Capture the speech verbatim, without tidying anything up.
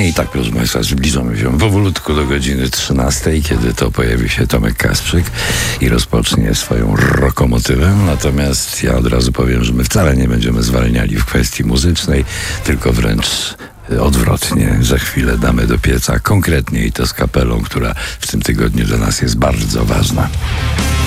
i tak, proszę Państwa, zbliżamy się powolutku do godziny trzynastej, kiedy to pojawi się Tomek Kasprzyk i rozpocznie swoją rokomotywę. Natomiast ja od razu powiem, że my wcale nie będziemy zwalniali w kwestii muzycznej, tylko wręcz odwrotnie. Za chwilę damy do pieca, konkretnie i to z kapelą, która w tym tygodniu dla nas jest bardzo ważna.